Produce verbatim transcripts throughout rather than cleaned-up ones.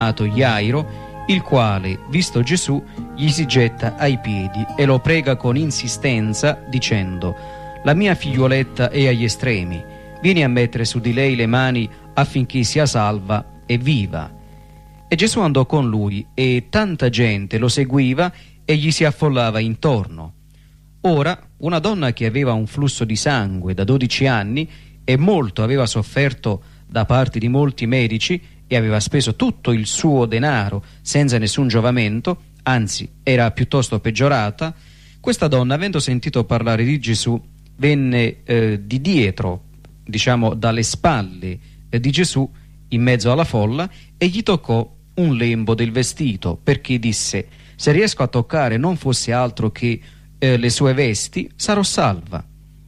Jairo, il quale, visto Gesù, gli si getta ai piedi e lo prega con insistenza, dicendo: «La mia figliuoletta è agli estremi, vieni a mettere su di lei le mani affinché sia salva e viva». E Gesù andò con lui, e tanta gente lo seguiva e gli si affollava intorno. Ora, una donna che aveva un flusso di sangue da dodici anni e molto aveva sofferto da parte di molti medici e aveva speso tutto il suo denaro senza nessun giovamento, anzi era piuttosto peggiorata, questa donna, avendo sentito parlare di Gesù, venne eh, di dietro, diciamo dalle spalle eh, di Gesù, in mezzo alla folla, e gli toccò un lembo del vestito, perché disse: «Se riesco a toccare non fosse altro che eh, le sue vesti, sarò salva».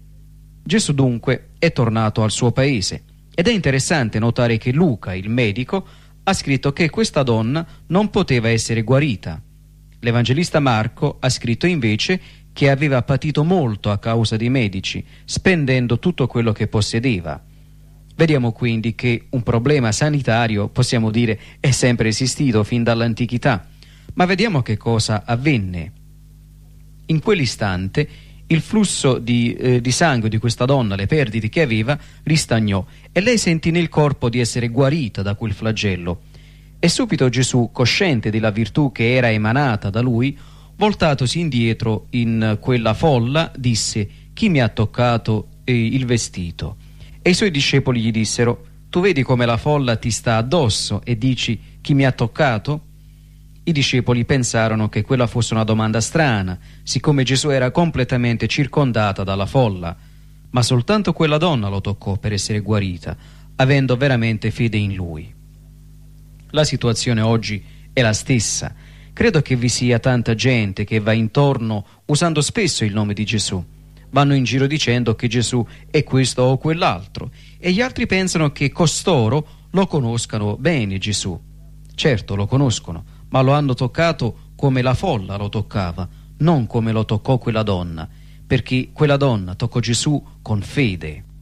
Gesù dunque è tornato al suo paese. Ed è interessante notare che Luca, il medico, ha scritto che questa donna non poteva essere guarita. L'Evangelista Marco ha scritto invece che aveva patito molto a causa dei medici, spendendo tutto quello che possedeva. Vediamo quindi che un problema sanitario, possiamo dire, è sempre esistito fin dall'antichità. Ma vediamo che cosa avvenne. In quell'istante il flusso di, eh, di sangue di questa donna, le perdite che aveva, ristagnò e lei sentì nel corpo di essere guarita da quel flagello. E subito Gesù, cosciente della virtù che era emanata da lui, voltatosi indietro in quella folla, disse: «Chi mi ha toccato eh, il vestito?» E i suoi discepoli gli dissero: «Tu vedi come la folla ti sta addosso e dici: chi mi ha toccato?» I discepoli pensarono che quella fosse una domanda strana, siccome Gesù era completamente circondata dalla folla, ma soltanto quella donna lo toccò per essere guarita, avendo veramente fede in lui. La situazione oggi è la stessa. Credo che vi sia tanta gente che va intorno usando spesso il nome di Gesù. Vanno in giro dicendo che Gesù è questo o quell'altro, e gli altri pensano che costoro lo conoscano bene Gesù. Certo, lo conoscono, ma lo hanno toccato come la folla lo toccava, non come lo toccò quella donna, perché quella donna toccò Gesù con fede.